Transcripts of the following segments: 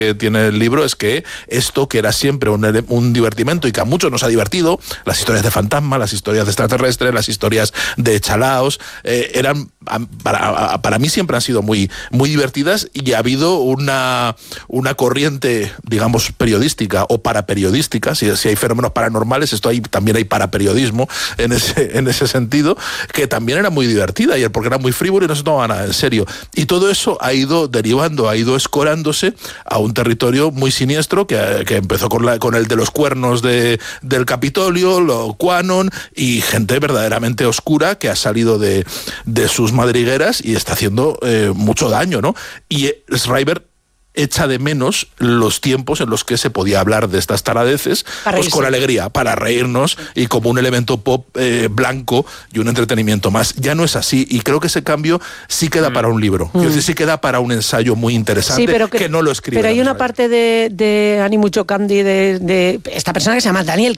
que tiene el libro es que esto, que era siempre un divertimento y que a muchos nos ha divertido, las historias de fantasmas, las historias de extraterrestres, las historias de chalaos, eran para mí siempre han sido muy, muy divertidas, y ha habido una corriente, digamos, periodística o paraperiodística. Si hay fenómenos paranormales, también hay paraperiodismo en ese sentido, que también era muy divertida, y porque era muy frívolo y no se tomaba nada en serio. Y todo eso ha ido derivando, ha ido escorándose a un territorio muy siniestro que empezó con el de los cuernos del Capitolio, lo QAnon, y gente verdaderamente oscura que ha salido de sus madrigueras y está haciendo mucho daño, ¿no? Y Schreiber echa de menos los tiempos en los que se podía hablar de estas taradeces, pues con alegría, para reírnos y como un elemento pop blanco y un entretenimiento más. Ya no es así, y creo que ese cambio sí queda para un libro. Es decir, sí queda para un ensayo muy interesante, sí, que no lo escribe. Pero hay una parte de Annie Muchocandy, de esta persona que se llama Daniel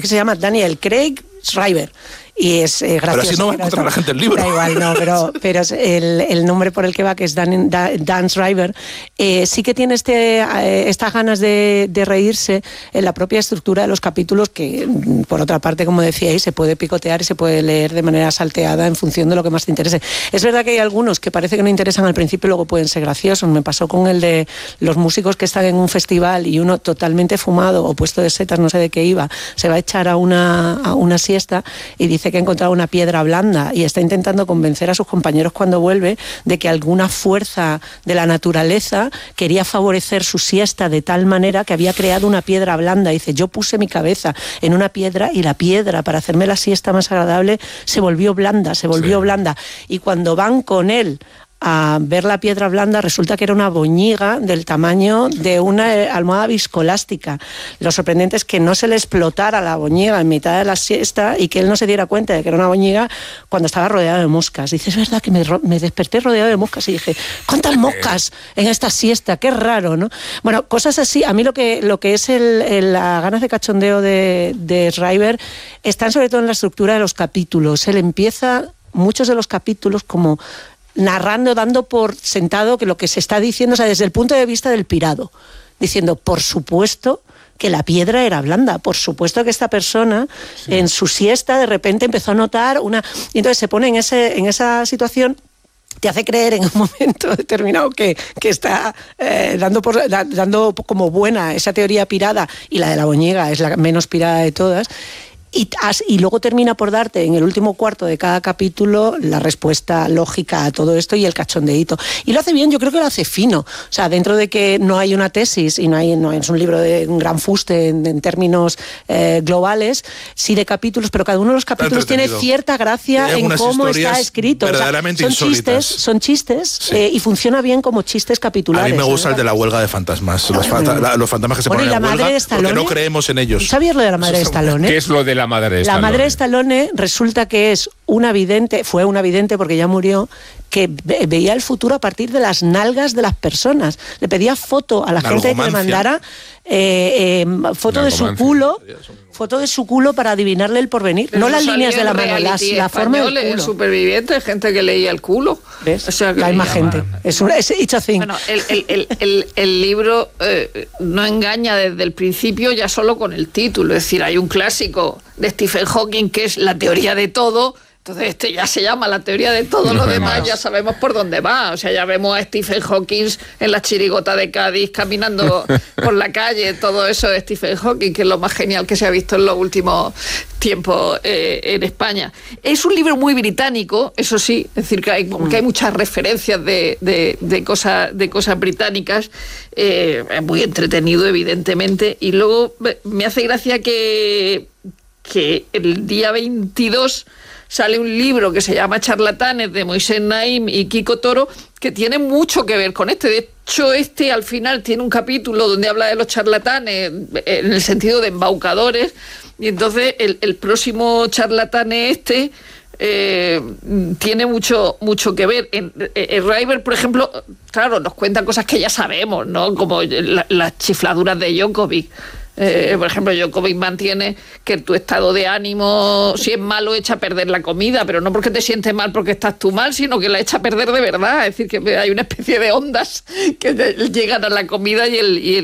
Craig Schreiber. Y es gracioso. Pero así no va a encontrar la gente el libro. Da igual, no, pero es el nombre por el que va, que es Dan Schreiber, sí que tiene estas ganas de reírse en la propia estructura de los capítulos, que por otra parte, como decíais, se puede picotear y se puede leer de manera salteada en función de lo que más te interese. Es verdad que hay algunos que parece que no interesan al principio y luego pueden ser graciosos. Me pasó con el de los músicos que están en un festival y uno totalmente fumado o puesto de setas, no sé de qué iba, se va a echar a una siesta y dice que ha encontrado una piedra blanda y está intentando convencer a sus compañeros cuando vuelve de que alguna fuerza de la naturaleza quería favorecer su siesta de tal manera que había creado una piedra blanda. Dice, yo puse mi cabeza en una piedra y la piedra, para hacerme la siesta más agradable, se volvió blanda. Y cuando van con él a ver la piedra blanda, resulta que era una boñiga del tamaño de una almohada viscolástica. Lo sorprendente es que no se le explotara la boñiga en mitad de la siesta y que él no se diera cuenta de que era una boñiga cuando estaba rodeado de moscas. Dice, es verdad que me desperté rodeado de moscas y dije, ¿cuántas moscas en esta siesta? Qué raro, ¿no? Bueno, cosas así. A mí lo que es las ganas de cachondeo de Schreiber están sobre todo en la estructura de los capítulos. Él empieza muchos de los capítulos como narrando, dando por sentado que lo que se está diciendo, o sea, desde el punto de vista del pirado, diciendo, por supuesto que la piedra era blanda, por supuesto que esta persona en su siesta de repente empezó a notar y entonces se pone en esa situación. Te hace creer en un momento determinado que está dando como buena esa teoría pirada, y la de la boñiga es la menos pirada de todas. Y luego termina por darte en el último cuarto de cada capítulo la respuesta lógica a todo esto y el cachondeíto. Y lo hace bien, yo creo que lo hace fino. O sea, dentro de que no hay una tesis y no es un libro de un gran fuste en términos globales, sí de capítulos, pero cada uno de los capítulos tiene cierta gracia en cómo está escrito. Verdaderamente son chistes sí. Y funciona bien como chistes capitulares. A mí me gusta el de la huelga de fantasmas. Los fantasmas que se ponen en huelga porque no creemos en ellos. ¿Sabías lo de la madre de Stallone? ¿Qué es lo de la madre de Stallone? La madre de Stallone resulta que es fue una vidente porque ya murió, que veía el futuro a partir de las nalgas de las personas. Le pedía foto a la gente que le mandara foto de su culo para adivinarle el porvenir. Pero no las líneas de la mano, la forma del culo. El superviviente, gente que leía el culo. ¿Ves? O sea, la misma gente. Es it's a thing. Bueno, el libro no engaña desde el principio ya solo con el título. Es decir, hay un clásico de Stephen Hawking que es La teoría de todo. Entonces este ya se llama La teoría de todo, lo demás ya sabemos por dónde va. O sea, ya vemos a Stephen Hawking en la chirigota de Cádiz caminando por la calle. Todo eso de Stephen Hawking, que es lo más genial que se ha visto en los últimos tiempos en España. Es un libro muy británico, eso sí, es decir, que hay muchas referencias de cosas británicas. Es muy entretenido, evidentemente. Y luego me hace gracia que el día 22... sale un libro que se llama Charlatanes, de Moisés Naim y Kiko Toro, que tiene mucho que ver con este. De hecho, al final tiene un capítulo donde habla de los charlatanes en el sentido de embaucadores, y entonces el próximo charlatán tiene mucho que ver. Schreiber, por ejemplo, claro, nos cuenta cosas que ya sabemos, ¿no? Como las chifladuras de Djokovic. Por ejemplo, Djokovic mantiene que tu estado de ánimo, si es malo, echa a perder la comida, pero no porque te sientes mal porque estás tú mal, sino que la echa a perder de verdad. Es decir, que hay una especie de ondas que llegan a la comida y